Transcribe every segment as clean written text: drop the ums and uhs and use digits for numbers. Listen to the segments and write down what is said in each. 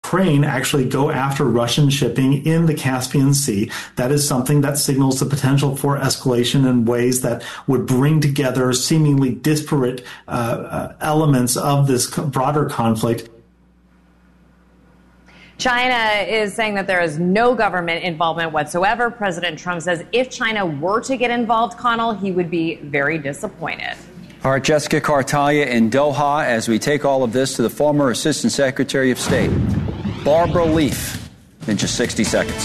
Ukraine actually go after Russian shipping in the Caspian Sea, that is something that signals the potential for escalation in ways that would bring together seemingly disparate elements of this broader conflict. China is saying that there is no government involvement whatsoever. President Trump says if China were to get involved, Connell, he would be very disappointed. All right, Jessica Kartalia in Doha as we take all of this to the former Assistant Secretary of State, Barbara Leaf, in just 60 seconds.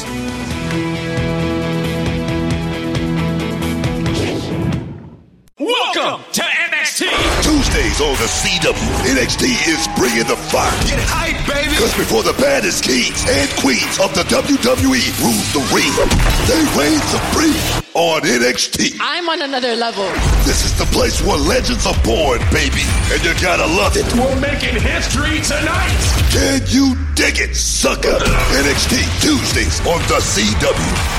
Welcome to NXT. Tuesdays on the CW, NXT is bringing the fire. Get hype, baby. Because before the baddest kings and queens of the WWE rule the ring, they reign supreme on NXT. I'm on another level. This is the place where legends are born, baby. And you gotta love it. We're making history tonight. Can you dig it, sucker? NXT Tuesdays on the CW.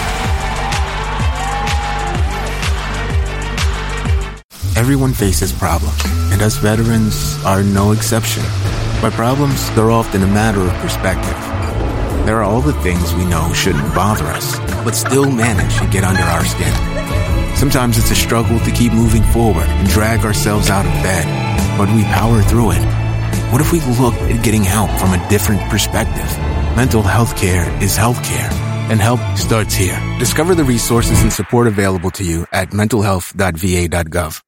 Everyone faces problems, and us veterans are no exception. But problems, they're often a matter of perspective. There are all the things we know shouldn't bother us, but still manage to get under our skin. Sometimes it's a struggle to keep moving forward and drag ourselves out of bed, but we power through it. What if we looked at getting help from a different perspective? Mental health care is health care, and help starts here. Discover the resources and support available to you at mentalhealth.va.gov.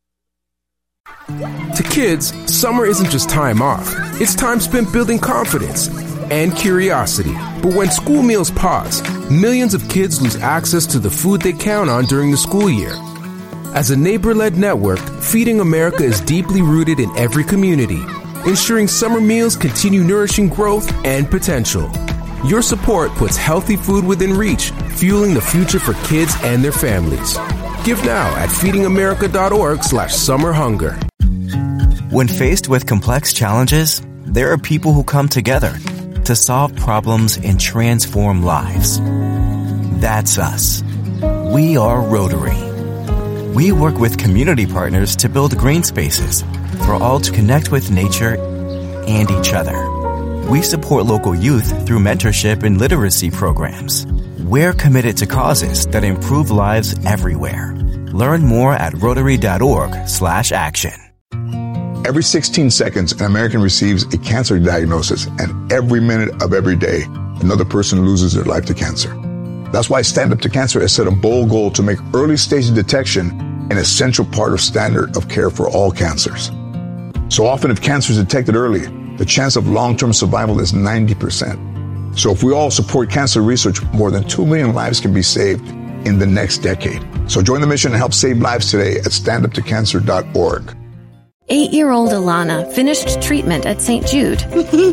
To kids, summer isn't just time off. It's time spent building confidence and curiosity. But when school meals pause, millions of kids lose access to the food they count on during the school year. As a neighbor-led network, Feeding America is deeply rooted in every community, ensuring summer meals continue nourishing growth and potential. Your support puts healthy food within reach, fueling the future for kids and their families. Give now at feedingamerica.org/summerhunger. When faced with complex challenges, there are people who come together to solve problems and transform lives. That's us. We are Rotary. We work with community partners to build green spaces for all to connect with nature and each other. We support local youth through mentorship and literacy programs. We're committed to causes that improve lives everywhere. Learn more at Rotary.org/action. Every 16 seconds, an American receives a cancer diagnosis, and every minute of every day, another person loses their life to cancer. That's why Stand Up to Cancer has set a bold goal to make early stage detection an essential part of standard of care for all cancers. So often, if cancer is detected early, the chance of long-term survival is 90%. So if we all support cancer research, more than 2 million lives can be saved in the next decade. So join the mission and help save lives today at standuptocancer.org. 8-year-old Alana finished treatment at St. Jude.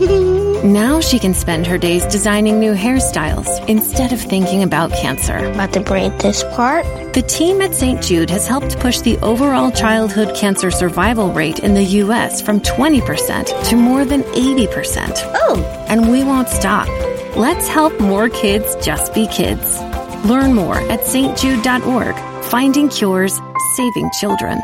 Now she can spend her days designing new hairstyles instead of thinking about cancer. About to braid this part? The team at St. Jude has helped push the overall childhood cancer survival rate in the U.S. from 20% to more than 80%. Oh! And we won't stop. Let's help more kids just be kids. Learn more at stjude.org. Finding cures, saving children.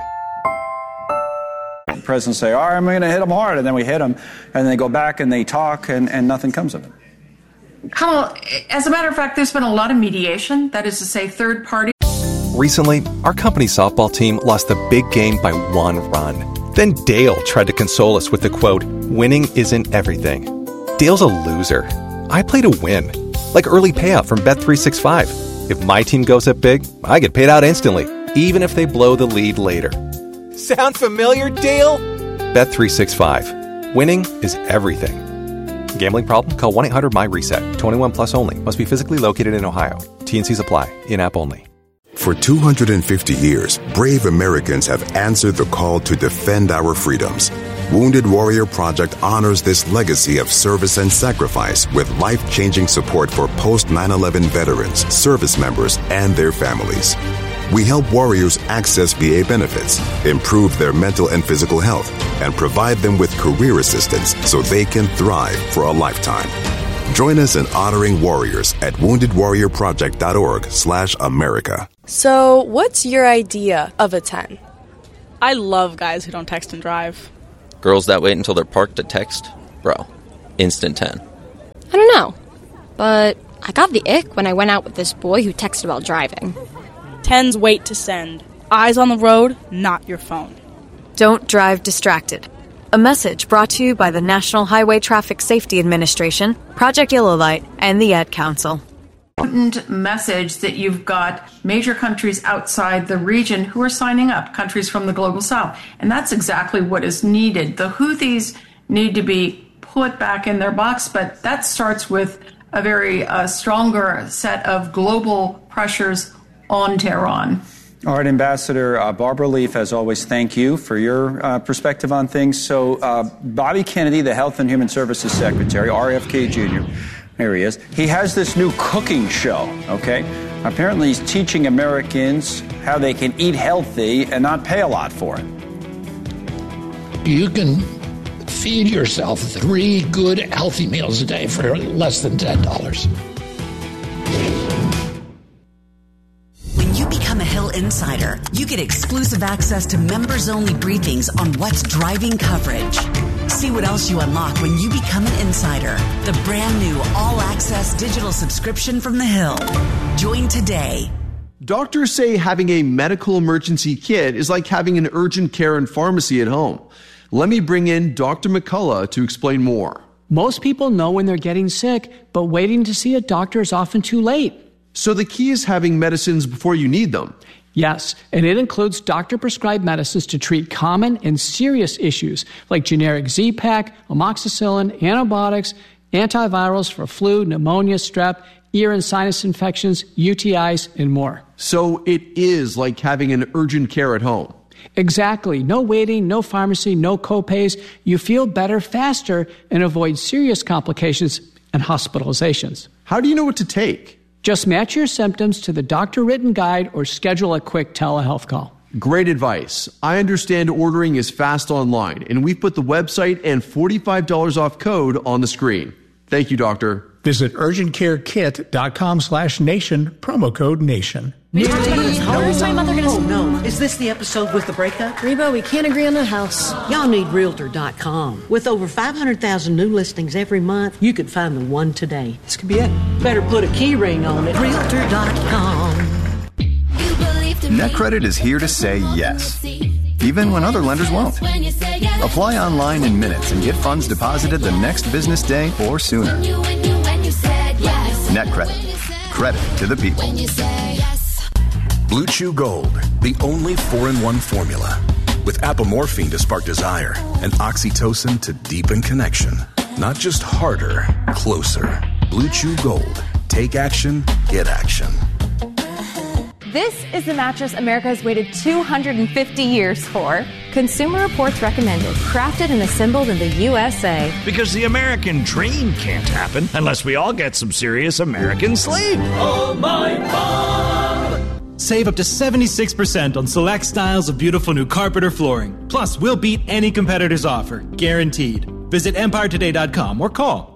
The president say, all right, I'm going to hit them hard, and then we hit them, and they go back and they talk, and nothing comes of it. Connell, as a matter of fact, there's been a lot of mediation, that is to say, third party. Recently, our company softball team lost the big game by 1 run. Then Dale tried to console us with the quote, winning isn't everything. Dale's a loser. I play to win, like early payout from Bet365. If my team goes up big, I get paid out instantly, even if they blow the lead later. Sound familiar, Dale? Bet365. Winning is everything. Gambling problem? Call 1-800-MY-RESET. 21 plus only. Must be physically located in Ohio. T&Cs apply. In-app only. For 250 years, brave Americans have answered the call to defend our freedoms. Wounded Warrior Project honors this legacy of service and sacrifice with life-changing support for post-9/11 veterans, service members, and their families. We help warriors access VA benefits, improve their mental and physical health, and provide them with career assistance so they can thrive for a lifetime. Join us in honoring warriors at woundedwarriorproject.org/America. So, what's your idea of a 10? I love guys who don't text and drive. Girls that wait until they're parked to text? Bro, instant 10. I don't know, but I got the ick when I went out with this boy who texted about driving. 10's wait to send. Eyes on the road, not your phone. Don't drive distracted. A message brought to you by the National Highway Traffic Safety Administration, Project Yellow Light, and the Ad Council. Potent message that you've got major countries outside the region who are signing up, countries from the global south. And that's exactly what is needed. The Houthis need to be put back in their box, but that starts with a very stronger set of global pressures on Tehran. All right, Ambassador Barbara Leaf, as always, thank you for your perspective on things. So Bobby Kennedy, the Health and Human Services Secretary, RFK Jr., there he is. He has this new cooking show, okay? Apparently he's teaching Americans how they can eat healthy and not pay a lot for it. You can feed yourself 3 good, healthy meals a day for less than $10. When you become a Hill Insider, you get exclusive access to members-only briefings on what's driving coverage. See what else you unlock when you become an insider. The brand new all-access digital subscription from The Hill. Join today. Doctors say having a medical emergency kit is like having an urgent care and pharmacy at home. Let me bring in Dr. McCullough to explain more. Most people know when they're getting sick, but waiting to see a doctor is often too late. So the key is having medicines before you need them. Yes, and it includes doctor-prescribed medicines to treat common and serious issues like generic Z-Pak, amoxicillin, antibiotics, antivirals for flu, pneumonia, strep, ear and sinus infections, UTIs, and more. So it is like having an urgent care at home. Exactly. No waiting, no pharmacy, no copays. You feel better faster and avoid serious complications and hospitalizations. How do you know what to take? Just match your symptoms to the doctor-written guide or schedule a quick telehealth call. Great advice. I understand ordering is fast online, and we've put the website and $45 off code on the screen. Thank you, doctor. Visit urgentcarekit.com/nation, promo code NATION. How is my mother going to... Oh, no. Is this the episode with the breakup? Reba, we can't agree on the house. Y'all need Realtor.com. With over 500,000 new listings every month, you could find the one today. This could be it. Better put a key ring on it. Realtor.com. NetCredit is here to say yes, even when other lenders won't. Apply online in minutes and get funds deposited the next business day or sooner. NetCredit. Credit to the people. Blue Chew Gold, the only 4-in-1 formula. With apomorphine to spark desire and oxytocin to deepen connection. Not just harder, closer. Blue Chew Gold. Take action, get action. This is the mattress America has waited 250 years for. Consumer Reports recommended, crafted and assembled in the USA. Because the American dream can't happen unless we all get some serious American sleep. Oh, my mom! Save up to 76% on select styles of beautiful new carpet or flooring. Plus, we'll beat any competitor's offer, guaranteed. Visit EmpireToday.com or call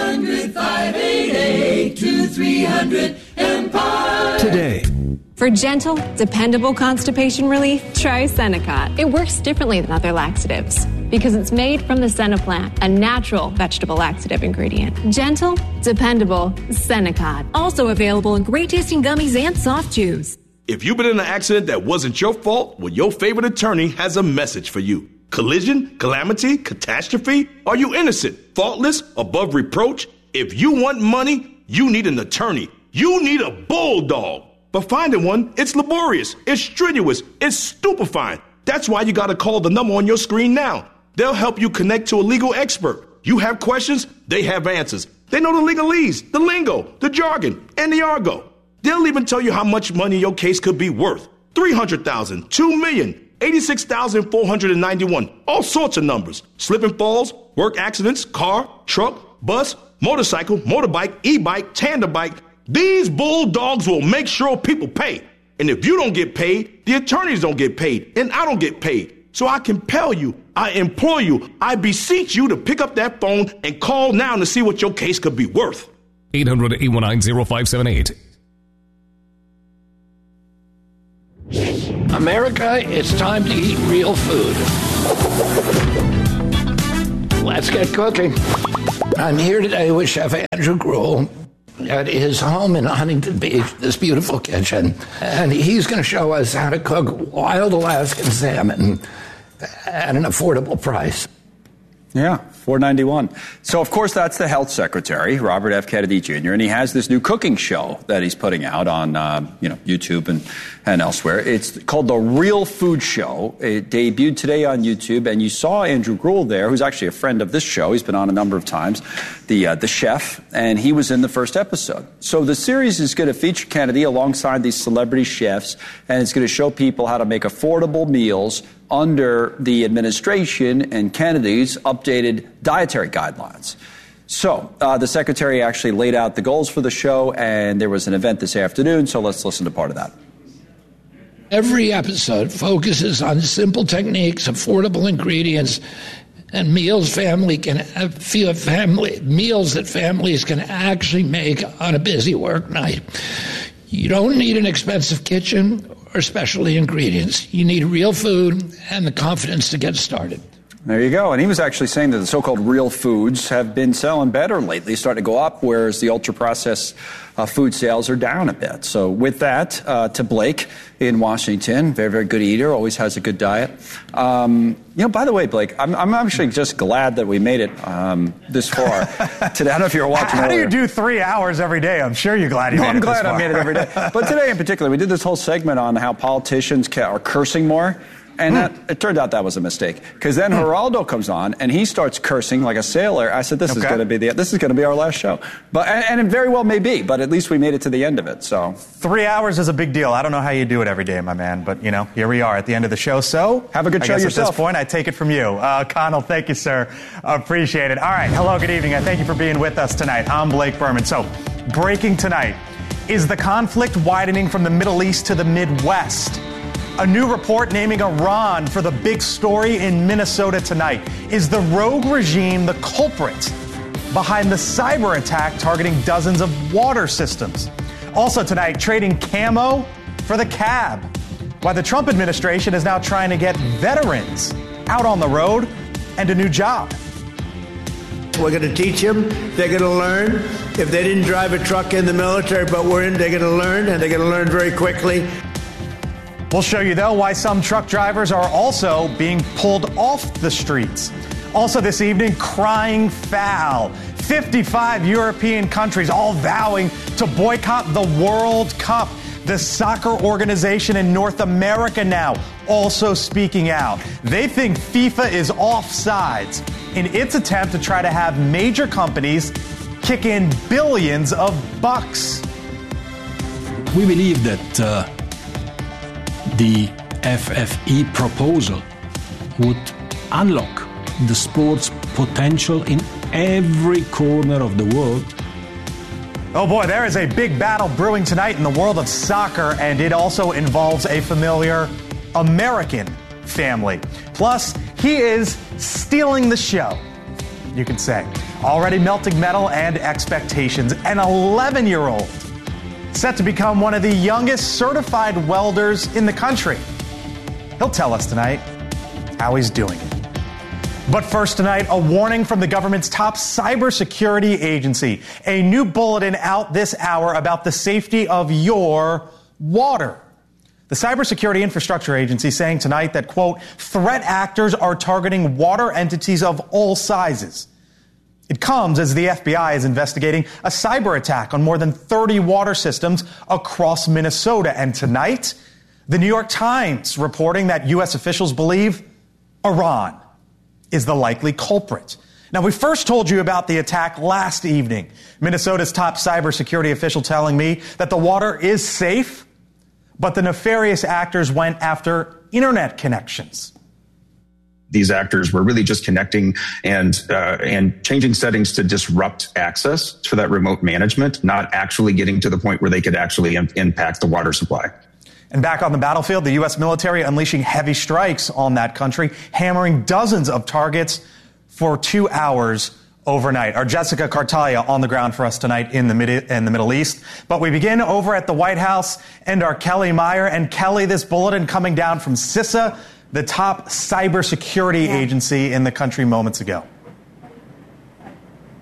800-588-2300 Empire. Today. For gentle, dependable constipation relief, try Senokot. It works differently than other laxatives because it's made from the senna plant, a natural vegetable laxative ingredient. Gentle, dependable Senokot. Also available in great-tasting gummies and soft chews. If you've been in an accident that wasn't your fault, well, your favorite attorney has a message for you. Collision, calamity, catastrophe? Are you innocent, faultless, above reproach? If you want money, you need an attorney. You need a bulldog. But finding one, it's laborious, it's strenuous, it's stupefying. That's why you gotta call the number on your screen now. They'll help you connect to a legal expert. You have questions, they have answers. They know the legalese, the lingo, the jargon, and the argot. They'll even tell you how much money your case could be worth. $300,000, $2 million, $86,491, all sorts of numbers. Slip and falls, work accidents, car, truck, bus, motorcycle, motorbike, e-bike, tandem bike. These bulldogs will make sure people pay. And if you don't get paid, the attorneys don't get paid, and I don't get paid. So I compel you, I implore you, I beseech you to pick up that phone and call now to see what your case could be worth. 800-819-0578. America, it's time to eat real food. Let's get cooking. I'm here today with Chef Andrew Gruel at his home in Huntington Beach, this beautiful kitchen. And he's going to show us how to cook wild Alaskan salmon at an affordable price. Yeah, $4.91. So, of course, that's the health secretary, Robert F. Kennedy Jr., and he has this new cooking show that he's putting out on, YouTube and elsewhere. It's called The Real Food Show. It debuted today on YouTube, and you saw Andrew Gruel there, who's actually a friend of this show. He's been on a number of times, the chef, and he was in the first episode. So the series is going to feature Kennedy alongside these celebrity chefs, and it's going to show people how to make affordable meals under the administration and Kennedy's updated dietary guidelines. So the secretary actually laid out the goals for the show, and there was an event this afternoon, so let's listen to part of that. Every episode focuses on simple techniques, affordable ingredients, and meals that families can actually make on a busy work night. You don't need an expensive kitchen or specialty ingredients. You need real food and the confidence to get started. There you go. And he was actually saying that the so-called real foods have been selling better lately, starting to go up, whereas the ultra-processed food sales are down a bit. So with that, to Blake in Washington, very, very good eater, always has a good diet. By the way, Blake, I'm actually just glad that we made it this far today. I don't know if you were watching How earlier. do you do 3 hours every day? I'm sure you're glad you made it I'm this glad far. I made it every day. But today in particular, we did this whole segment on how politicians are cursing more. And it turned out that was a mistake, because then Geraldo comes on and he starts cursing like a sailor. I said, this is going to be our last show, and it very well may be, but at least we made it to the end of it. So 3 hours is a big deal. I don't know how you do it every day, my man, but here we are at the end of the show. So have a good show yourself. At this point, I take it from you, Connell. Thank you, sir. Appreciate it. All right, hello, good evening. I thank you for being with us tonight. I'm Blake Berman. So, breaking tonight: is the conflict widening from the Middle East to the Midwest? A new report naming Iran for the big story in Minnesota tonight. Is the rogue regime the culprit behind the cyber attack targeting dozens of water systems? Also tonight, trading camo for the cab. Why the Trump administration is now trying to get veterans out on the road and a new job. We're going to teach them. They're going to learn. If they didn't drive a truck in the military, but we're in, they're going to learn, and they're going to learn very quickly. We'll show you, though, why some truck drivers are also being pulled off the streets. Also this evening, crying foul. 55 European countries all vowing to boycott the World Cup. The soccer organization in North America now also speaking out. They think FIFA is offsides in its attempt to try to have major companies kick in billions of bucks. We believe that the FFE proposal would unlock the sport's potential in every corner of the world. Oh boy, there is a big battle brewing tonight in the world of soccer, and it also involves a familiar American family. Plus, he is stealing the show, you could say. Already melting metal and expectations. An 11-year-old set to become one of the youngest certified welders in the country. He'll tell us tonight how he's doing it. But first tonight, a warning from the government's top cybersecurity agency. A new bulletin out this hour about the safety of your water. The Cybersecurity Infrastructure Agency saying tonight that, quote, threat actors are targeting water entities of all sizes. It comes as the FBI is investigating a cyber attack on more than 30 water systems across Minnesota. And tonight, the New York Times reporting that U.S. officials believe Iran is the likely culprit. Now, we first told you about the attack last evening. Minnesota's top cybersecurity official telling me that the water is safe, but the nefarious actors went after internet connections. These actors were really just connecting and changing settings to disrupt access to that remote management, not actually getting to the point where they could actually impact the water supply. And back on the battlefield, the U.S. military unleashing heavy strikes on that country, hammering dozens of targets for 2 hours overnight. Our Jessica Cartalia on the ground for us tonight in the Middle East. But we begin over at the White House and our Kelly Meyer. And Kelly, this bulletin coming down from CISA, the top cybersecurity agency in the country moments ago.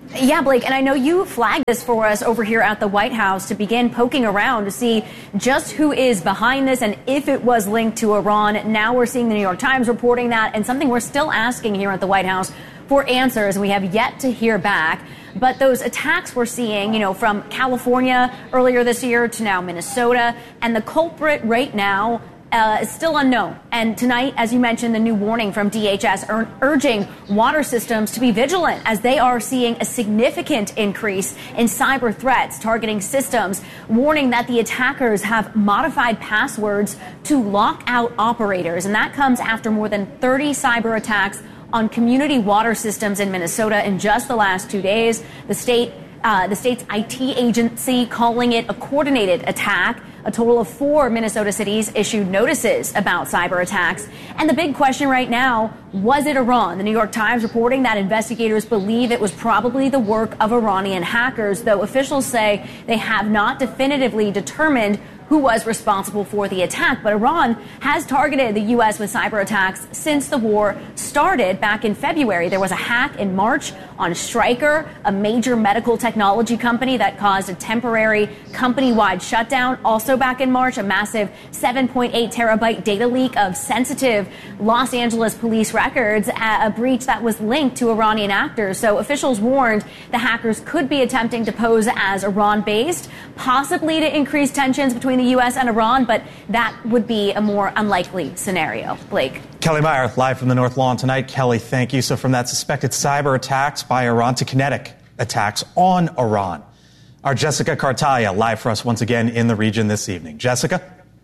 Yeah, Blake, and I know you flagged this for us over here at the White House to begin poking around to see just who is behind this and if it was linked to Iran. Now we're seeing the New York Times reporting that, and something we're still asking here at the White House for answers, and we have yet to hear back. But those attacks we're seeing, from California earlier this year to now Minnesota, and the culprit right now is still unknown. And tonight, as you mentioned, the new warning from DHS urging water systems to be vigilant as they are seeing a significant increase in cyber threats targeting systems, warning that the attackers have modified passwords to lock out operators. And that comes after more than 30 cyber attacks on community water systems in Minnesota in just the last 2 days. The state's IT agency calling it a coordinated attack. A total of 4 Minnesota cities issued notices about cyber attacks. And the big question right now, was it Iran? The New York Times reporting that investigators believe it was probably the work of Iranian hackers, though officials say they have not definitively determined who was responsible for the attack. But Iran has targeted the U.S. with cyber attacks since the war started back in February. There was a hack in March on Stryker, a major medical technology company that caused a temporary company-wide shutdown. Also back in March, a massive 7.8 terabyte data leak of sensitive Los Angeles police records, a breach that was linked to Iranian actors. So officials warned the hackers could be attempting to pose as Iran-based, possibly to increase tensions between the U.S. and Iran, but that would be a more unlikely scenario. Blake. Kelly Meyer, live from the North Lawn tonight. Kelly, thank you. So from that suspected cyber attacks by Iran to kinetic attacks on Iran, our Jessica Cartaya live for us once again in the region this evening. Jessica?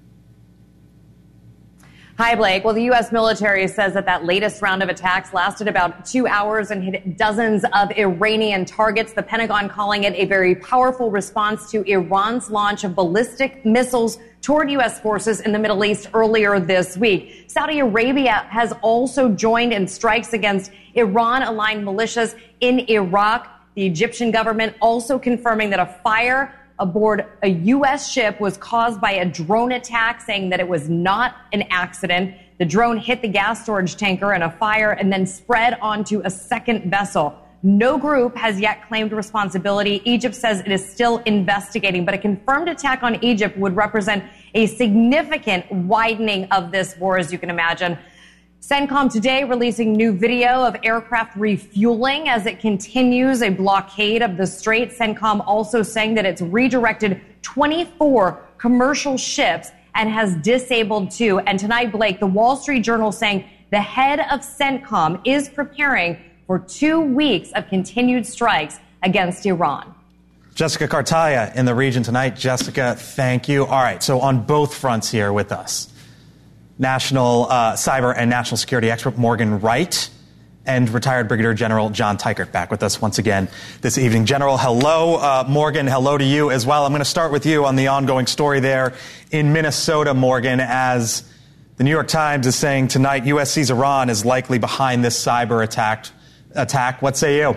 Hi, Blake. Well, the U.S. military says that latest round of attacks lasted about 2 hours and hit dozens of Iranian targets. The Pentagon calling it a very powerful response to Iran's launch of ballistic missiles toward U.S. forces in the Middle East earlier this week. Saudi Arabia has also joined in strikes against Iran-aligned militias in Iraq. The Egyptian government also confirming that a fire aboard a U.S. ship was caused by a drone attack, saying that it was not an accident. The drone hit the gas storage tanker in a fire and then spread onto a second vessel. No group has yet claimed responsibility. Egypt says it is still investigating, but a confirmed attack on Egypt would represent a significant widening of this war, as you can imagine. CENTCOM today releasing new video of aircraft refueling as it continues a blockade of the Strait. CENTCOM also saying that it's redirected 24 commercial ships and has disabled 2. And tonight, Blake, the Wall Street Journal saying the head of CENTCOM is preparing for 2 weeks of continued strikes against Iran. Jessica Cartaya in the region tonight. Jessica, thank you. All right, so on both fronts here with us, national cyber and national security expert Morgan Wright and retired Brigadier General John Teichert back with us once again this evening. General, hello. Morgan, hello to you as well. I'm going to start with you on the ongoing story there in Minnesota, Morgan, as the New York Times is saying tonight U.S. sees Iran is likely behind this cyber attack. What say you?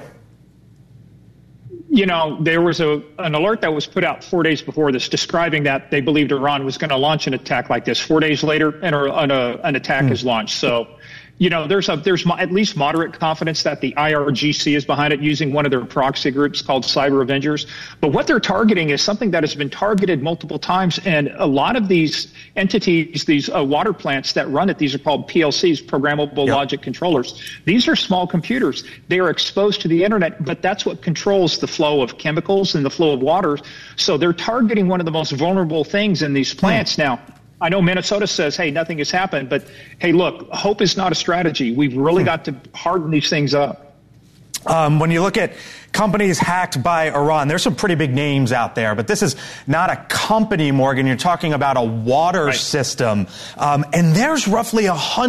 You know, there was an alert that was put out 4 days before this describing that they believed Iran was going to launch an attack like this. 4 days later, an attack is launched. So, you know, there's at least moderate confidence that the IRGC is behind it, using one of their proxy groups called Cyber Avengers. But what they're targeting is something that has been targeted multiple times. And a lot of these entities, these water plants that run it, these are called PLCs, programmable logic controllers. These are small computers. They are exposed to the internet, but that's what controls the flow of chemicals and the flow of water. So they're targeting one of the most vulnerable things in these plants. Now, I know Minnesota says, hey, nothing has happened, but hey, look, hope is not a strategy. We've really got to harden these things up. When you look at companies hacked by Iran, there's some pretty big names out there, but this is not a company, Morgan. You're talking about a water system. And there's roughly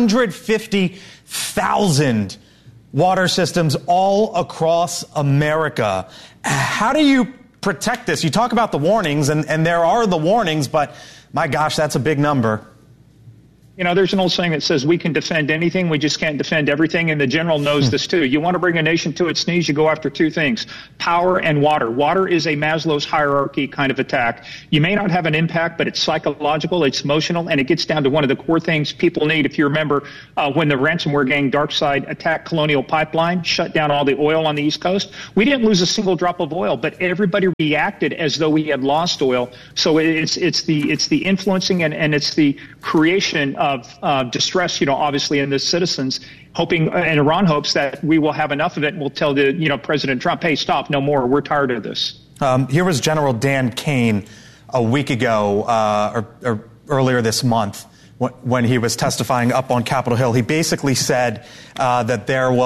150,000 water systems all across America. How do you protect this? You talk about the warnings, and there are the warnings, but my gosh, that's a big number. You know, there's an old saying that says we can defend anything, we just can't defend everything, and the general knows this too. You want to bring a nation to its knees, you go after two things, power and water. Water is a Maslow's hierarchy kind of attack. You may not have an impact, but it's psychological, it's emotional, and it gets down to one of the core things people need. If you remember when the ransomware gang DarkSide attacked Colonial Pipeline, shut down all the oil on the East Coast, we didn't lose a single drop of oil, but everybody reacted as though we had lost oil. So it's the influencing and it's the creation of distress, obviously in the citizens, hoping, and Iran hopes that we will have enough of it and we'll tell President Trump, hey, stop, no more, we're tired of this. Here was General Dan Kane a week ago, or earlier this month, when he was testifying up on Capitol Hill. He basically said that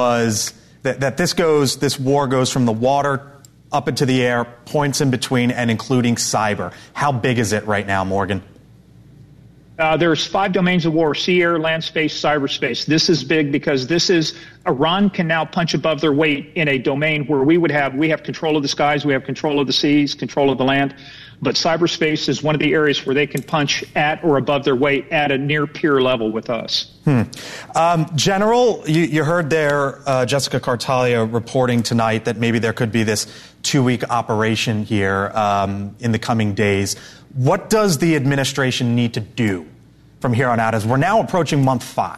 this war goes from the water up into the air, points in between, and including cyber. How big is it right now, Morgan? There's 5 domains of war: sea, air, land, space, cyberspace. This is big because Iran can now punch above their weight in a domain where we have control of the skies, we have control of the seas, control of the land. But cyberspace is one of the areas where they can punch at or above their weight at a near peer level with us. General, you heard there Jessica Cartalia reporting tonight that maybe there could be this 2-week operation here in the coming days. What does the administration need to do from here on out, as we're now approaching month 5?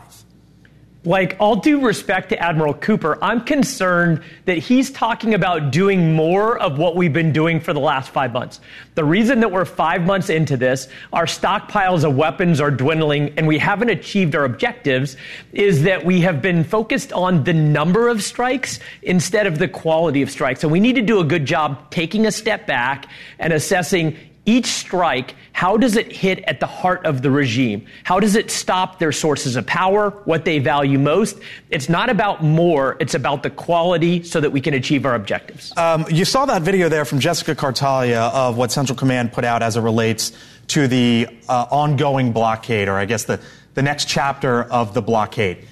Like, all due respect to Admiral Cooper, I'm concerned that he's talking about doing more of what we've been doing for the last 5 months. The reason that we're 5 months into this, our stockpiles of weapons are dwindling, and we haven't achieved our objectives, is that we have been focused on the number of strikes instead of the quality of strikes. So we need to do a good job taking a step back and assessing each strike. How does it hit at the heart of the regime? How does it stop their sources of power, what they value most? It's not about more, it's about the quality so that we can achieve our objectives. You saw that video there from Jessica Cartalia of what Central Command put out as it relates to the ongoing blockade, or I guess the next chapter of the blockade.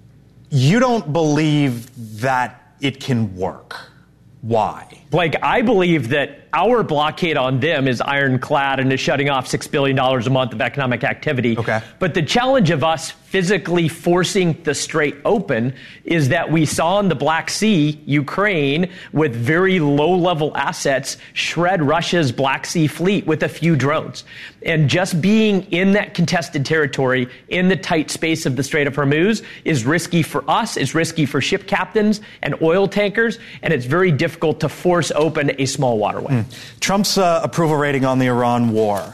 You don't believe that it can work. Why? Blake, I believe that our blockade on them is ironclad and is shutting off $6 billion a month of economic activity. Okay. But the challenge of us physically forcing the Strait open is that we saw in the Black Sea, Ukraine, with very low-level assets, shred Russia's Black Sea fleet with a few drones. And just being in that contested territory, in the tight space of the Strait of Hormuz, is risky for us, it's risky for ship captains and oil tankers, and it's very difficult to force open a small waterway. Trump's approval rating on the Iran war,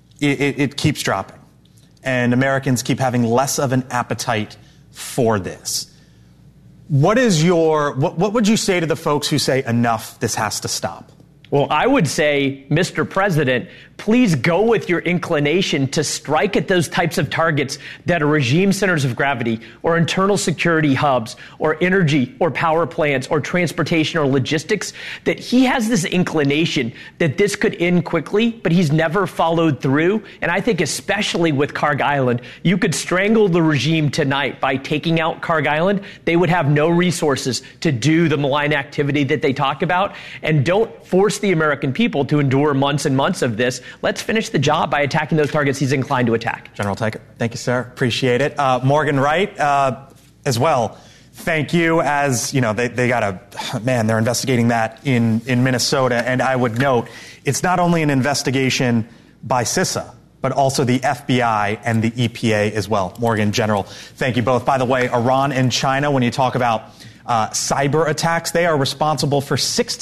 it keeps dropping. And Americans keep having less of an appetite for this. What would you say to the folks who say, enough, this has to stop? Well, I would say, Mr. President, please go with your inclination to strike at those types of targets that are regime centers of gravity or internal security hubs or energy or power plants or transportation or logistics, that he has this inclination that this could end quickly, but he's never followed through. And I think especially with Kharg Island, you could strangle the regime tonight by taking out Kharg Island. They would have no resources to do the malign activity that they talk about. And don't force the American people to endure months and months of this. Let's finish the job by attacking those targets he's inclined to attack. General Tankert, thank you, sir. Appreciate it. Morgan Wright, as well, thank you. As you know, they got they're investigating that in Minnesota. And I would note, it's not only an investigation by CISA, but also the FBI and the EPA as well. Morgan, General, thank you both. By the way, Iran and China, when you talk about cyber attacks, they are responsible for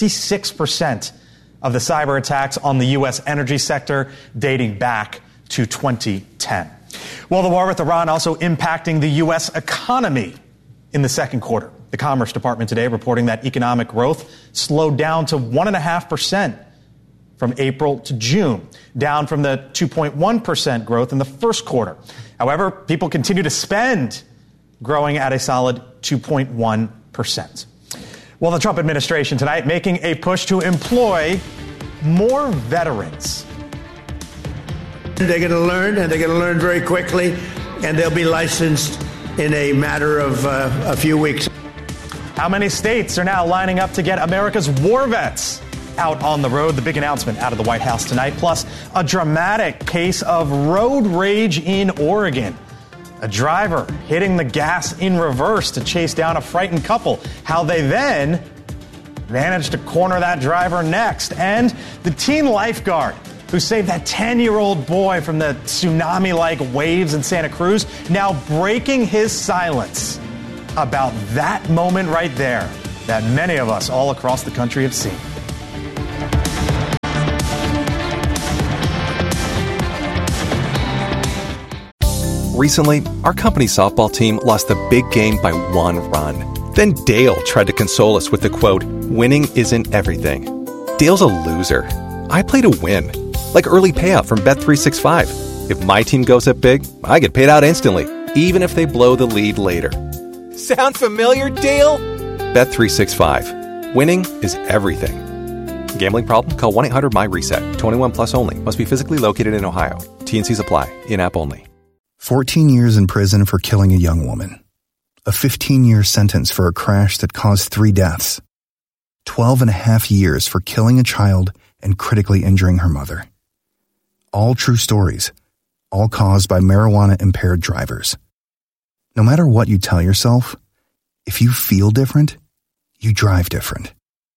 66% of the cyber attacks on the U.S. energy sector dating back to 2010. Well, the war with Iran also impacting the U.S. economy in the second quarter. The Commerce Department today reporting that economic growth slowed down to 1.5% from April to June, down from the 2.1% growth in the first quarter. However, people continue to spend, growing at a solid 2.1%. Well, the Trump administration tonight making a push to employ more veterans. They're going to learn, and they're going to learn very quickly, and they'll be licensed in a matter of a few weeks. How many states are now lining up to get America's war vets out on the road? The big announcement out of the White House tonight, plus a dramatic case of road rage in Oregon. a driver hitting the gas in reverse to chase down a frightened couple, how they then managed to corner that driver next, and the teen lifeguard who saved that 10-year-old boy from the tsunami-like waves in Santa Cruz, now breaking his silence about that moment right there that many of us all across the country have seen. Recently, our company's softball team lost a big game by 1 run. Then Dale tried to console us with the quote, "Winning isn't everything." Dale's a loser. I play to win. Like early payout from Bet365. If my team goes up big, I get paid out instantly, even if they blow the lead later. Sound familiar, Dale? Bet365. Winning is everything. Gambling problem? Call 1-800-MY-RESET. 21 plus only. Must be physically located in Ohio. T&Cs apply. In-app only. 14 years in prison for killing a young woman. A 15-year sentence for a crash that caused 3 deaths. 12 and a half years for killing a child and critically injuring her mother. All true stories, all caused by marijuana-impaired drivers. No matter what you tell yourself, if you feel different, you drive different.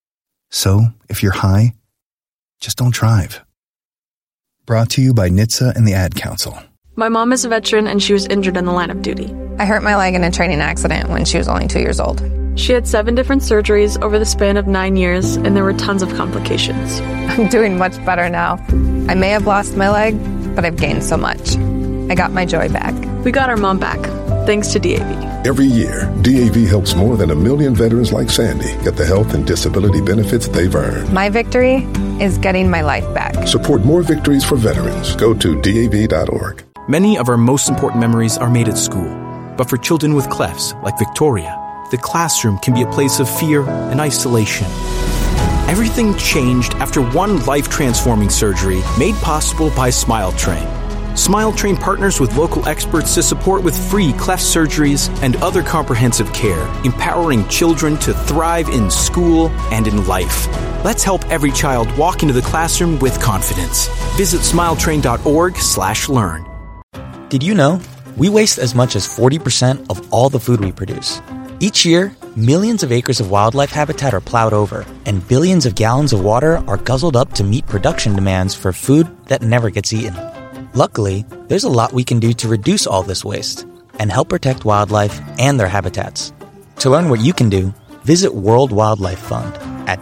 So, if you're high, just don't drive. Brought to you by NHTSA and the Ad Council. My mom is a veteran and she was injured in the line of duty. I hurt my leg in a training accident when she was only 2 years old. She had 7 different surgeries over the span of 9 years, and there were tons of complications. I'm doing much better now. I may have lost my leg, but I've gained so much. I got my joy back. We got our mom back, thanks to DAV. Every year, DAV helps more than 1 million veterans like Sandy get the health and disability benefits they've earned. My victory is getting my life back. Support more victories for veterans. Go to DAV.org. Many of our most important memories are made at school. But for children with clefts, like Victoria, the classroom can be a place of fear and isolation. Everything changed after one life-transforming surgery made possible by SmileTrain. SmileTrain partners with local experts to support with free cleft surgeries and other comprehensive care, empowering children to thrive in school and in life. Let's help every child walk into the classroom with confidence. Visit smiletrain.org/learn. Did you know? We waste as much as 40% of all the food we produce. Each year, millions of acres of wildlife habitat are plowed over, and billions of gallons of water are guzzled up to meet production demands for food that never gets eaten. Luckily, there's a lot we can do to reduce all this waste and help protect wildlife and their habitats. To learn what you can do, visit World Wildlife Fund at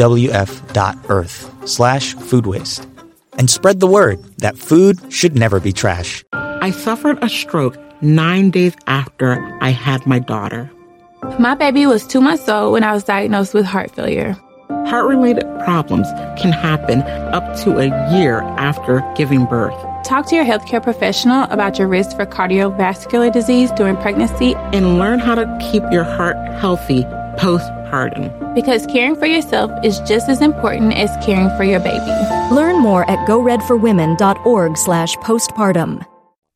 wwf.earth/food waste. And spread the word that food should never be trash. I suffered a stroke 9 days after I had my daughter. My baby was 2 months old when I was diagnosed with heart failure. Heart-related problems can happen up to a year after giving birth. Talk to your healthcare professional about your risk for cardiovascular disease during pregnancy. And learn how to keep your heart healthy postpartum. Because caring for yourself is just as important as caring for your baby. Learn more at goredforwomen.org/postpartum.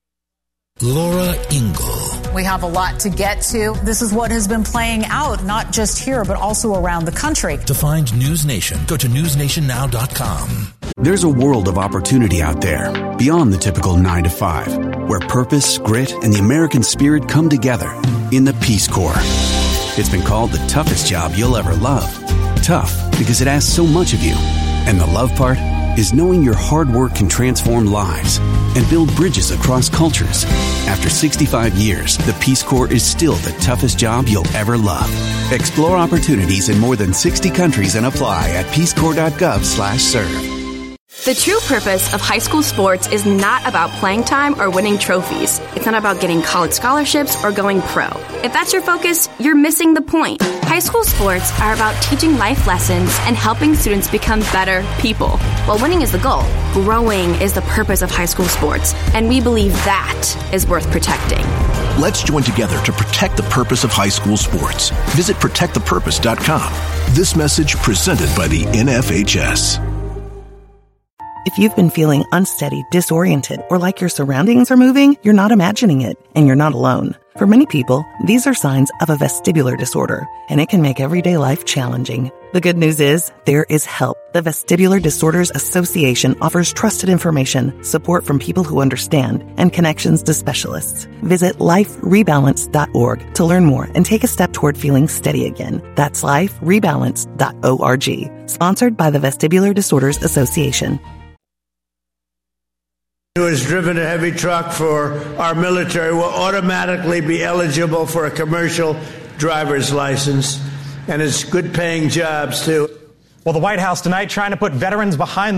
Laura Ingle. We have a lot to get to. This is what has been playing out, not just here, but also around the country. To find News Nation, go to newsnationnow.com. There's a world of opportunity out there, beyond the typical 9 to 5, where purpose, grit, and the American spirit come together in the Peace Corps. It's been called the toughest job you'll ever love. Tough because it asks so much of you. And the love part is knowing your hard work can transform lives and build bridges across cultures. After 65 years, the Peace Corps is still the toughest job you'll ever love. Explore opportunities in more than 60 countries and apply at peacecorps.gov/serve. The true purpose of high school sports is not about playing time or winning trophies. It's not about getting college scholarships or going pro. If that's your focus, you're missing the point. High school sports are about teaching life lessons and helping students become better people. While winning is the goal, growing is the purpose of high school sports, and we believe that is worth protecting. Let's join together to protect the purpose of high school sports. Visit protectthepurpose.com. This message presented by the NFHS. If you've been feeling unsteady, disoriented, or like your surroundings are moving, you're not imagining it, and you're not alone. For many people, these are signs of a vestibular disorder, and it can make everyday life challenging. The good news is there is help. The Vestibular Disorders Association offers trusted information, support from people who understand, and connections to specialists. Visit liferebalance.org to learn more and take a step toward feeling steady again. That's liferebalance.org. Sponsored by the Vestibular Disorders Association. Who has driven a heavy truck for our military will automatically be eligible for a commercial driver's license. And it's good paying jobs, too. Well, the White House tonight trying to put veterans behind